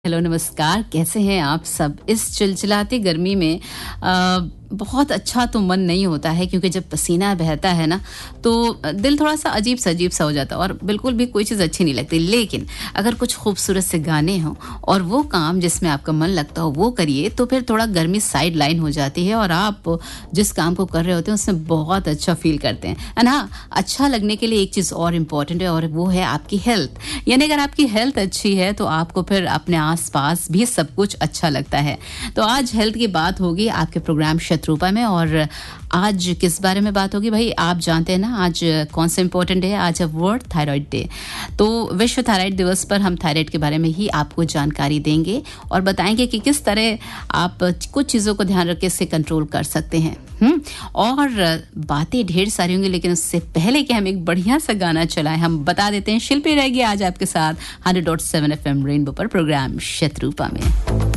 Hello नमस्कार, कैसे हैं आप सब? इस चिलचिलाती गर्मी में बहुत अच्छा तो मन नहीं होता है, क्योंकि जब पसीना बहता है ना तो दिल थोड़ा सा अजीब सा हो जाता है और बिल्कुल भी कोई चीज़ अच्छी नहीं लगती। लेकिन अगर कुछ खूबसूरत से गाने हों और वो काम जिसमें आपका मन लगता हो वो करिए, तो फिर थोड़ा गर्मी साइड लाइन हो जाती है और आप जिस काम को कर रहे होते हैं उसमें बहुत अच्छा फील करते हैं। एंड हाँ, अच्छा लगने के लिए एक चीज़ और इम्पॉर्टेंट है और वो है आपकी हेल्थ। यानी अगर आपकी हेल्थ अच्छी है तो आपको फिर अपने आसपास भी सब कुछ अच्छा लगता है। तो आज हेल्थ की बात होगी आपके प्रोग्राम शत्रुपा में। और आज किस बारे में बात होगी भाई? आप जानते हैं ना आज कौन सा इंपॉर्टेंट डे है? आज है वर्ल्ड थायराइड डे। तो विश्व थायराइड दिवस पर हम थायराइड के बारे में ही आपको जानकारी देंगे और बताएंगे कि किस तरह आप कुछ चीज़ों को ध्यान रख के इससे कंट्रोल कर सकते हैं। और बातें ढेर सारी होंगी, लेकिन उससे पहले कि हम एक बढ़िया सा गाना चलाएं, हम बता देते हैं शिल्पी रहेगी आज आपके साथ 100.7 FM रेनबो पर प्रोग्राम शत्रुपा में।